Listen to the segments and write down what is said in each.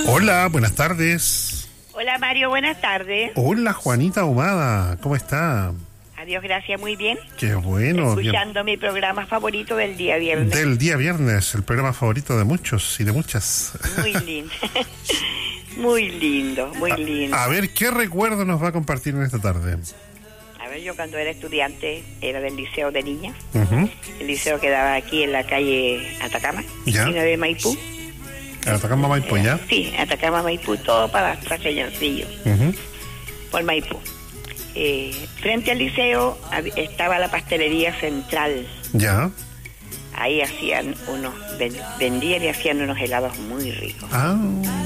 Hola, buenas tardes. Hola Mario, buenas tardes. Hola Juanita Ahumada, ¿cómo está? Adiós, gracias, muy bien. Qué bueno. Escuchando mi programa favorito del día viernes. Del día viernes, el programa favorito de muchos y de muchas. Muy lindo. Muy lindo, muy lindo. A ver, ¿qué recuerdo nos va a compartir en esta tarde? A ver, yo cuando era estudiante era del liceo de niñas. Uh-huh. El liceo quedaba aquí en la calle Atacama, Ya. esquina de Maipú. Atacama Maipú, ¿ya? Sí, Atacama Maipú, todo para Cañoncillo, Uh-huh. por Maipú. Frente al liceo estaba la pastelería central. Ya. Ahí hacían vendían y hacían unos helados muy ricos. Ah.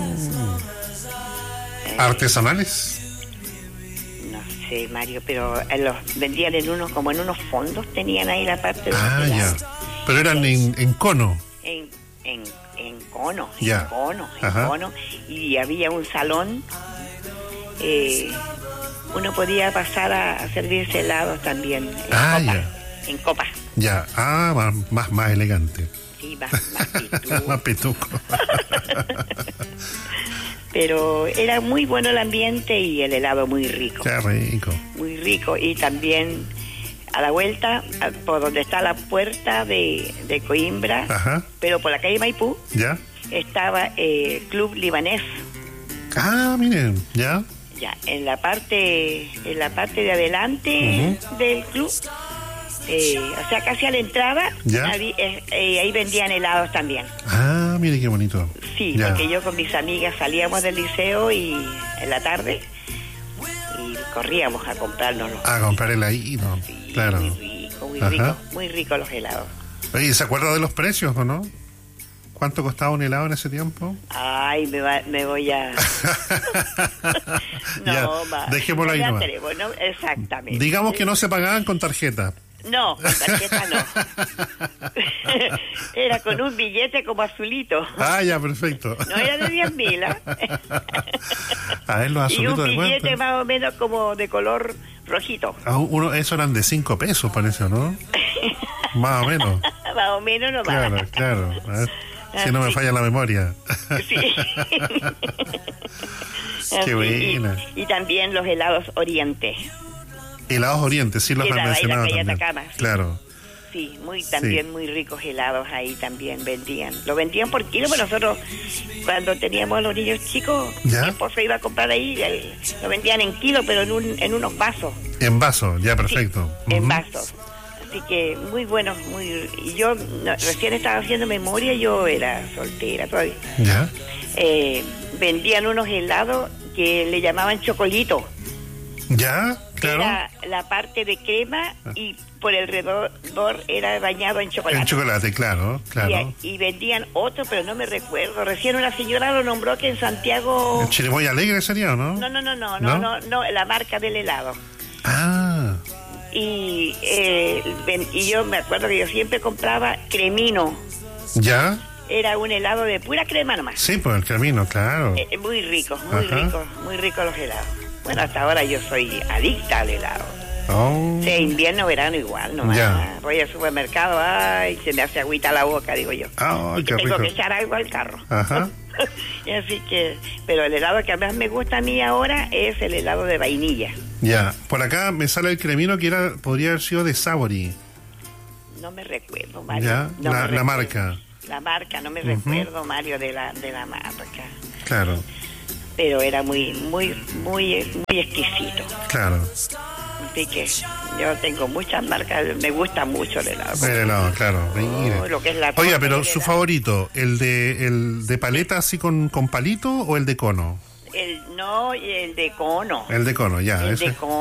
¿Artesanales? No sé, Mario, pero los vendían como en unos fondos, tenían ahí la parte de los Ya. helados. Pero eran en cono. En cono, Ya. en cono, y había un salón. Uno podía pasar a servirse helados también en copa. Ya. Ah, más elegante. Sí, más pituco. Más pituco. Pero era muy bueno el ambiente y el helado muy rico. Qué rico. Muy rico. Y también a la vuelta, por donde está la puerta de Coimbra, Ajá. pero por la calle Maipú, ¿Ya? estaba Club Libanés. Ah, miren, ¿ya? Ya, en la parte de adelante del club, o sea, casi a la entrada, ¿Ya? ahí vendían helados también. Ah, mire qué bonito. Sí, Ya. porque yo con mis amigas salíamos del liceo y en la tarde y corríamos a comprárnoslos. A comprar heladito, Sí, claro. muy rico los helados. Oye, ¿se acuerda de los precios o no? ¿Cuánto costaba un helado en ese tiempo? Ay, me voy a... Ya, dejémoslo ahí no me nomás. atrevo, no, exactamente. Digamos que no se pagaban con tarjeta. No, con tarjeta no. Era con un billete como azulito. Ah, ya, perfecto. No era de 10.000, ¿ah? A ver, los Y azulitos un de billete cuánto. más o menos como de color rojito. Eso eran de 5 pesos, parece, ¿no? Más o menos. Más o menos nomás. Claro. A ver, si no me falla la memoria. Sí. Qué buena. Y también los helados Oriente. Helados Oriente, sí los han Quedaba ahí la mencionado calle también. Atacama, sí. Claro. Sí, también muy ricos helados ahí también vendían. Lo vendían por kilo, pero nosotros cuando teníamos a los niños chicos, ¿Ya? mi esposo iba a comprar ahí, lo vendían en kilo, pero en unos vasos. En vaso, ya, perfecto. Sí, en Ujú. vasos. Así que muy buenos, y yo recién estaba haciendo memoria, yo era soltera todavía. Ya. Vendían unos helados que le llamaban chocolito. Ya, claro. Era la parte de crema y por alrededor era bañado en chocolate. En chocolate, claro. Y vendían otro, pero no me recuerdo. Recién una señora lo nombró que en Santiago... ¿El chirimoya alegre sería o no? No, la marca del helado. Ah, Y yo me acuerdo que yo siempre compraba cremino. ¿ya? Era un helado de pura crema nomás. Sí, por el camino, claro. Muy ricos, Ajá. muy ricos los helados. Bueno, hasta ahora yo soy adicta al helado. Oh. Sea invierno o verano igual, nomás. Ya. Voy al supermercado, ay, se me hace agüita la boca, digo yo. Ay, Y qué tengo rico. que echar algo al carro. Ajá. Y así que, pero el helado que más me gusta a mí ahora es el helado de vainilla. Ya, por acá me sale el cremino que podría haber sido de Sabori. No me recuerdo, Mario. Ya, No me la recuerdo. marca. La marca, no me recuerdo, Mario, de la marca. Claro, Pero era muy exquisito. claro. Así que yo tengo muchas marcas, me gusta mucho el helado. El helado, claro. Mire. Lo que es la Oiga, torta pero y el su helado. favorito, ¿el de paleta así con palito o el de cono? El de cono. El de cono, ya. El ese. de cono.